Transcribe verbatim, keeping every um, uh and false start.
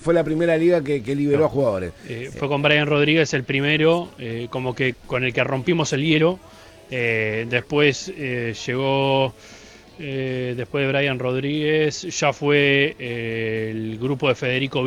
fue la primera liga que, que liberó No. a jugadores. Eh, fue con Brian Rodríguez el primero, eh, como que con el que rompimos el hielo. Eh, después eh, llegó, eh, después de Brian Rodríguez, ya fue eh, el grupo de Federico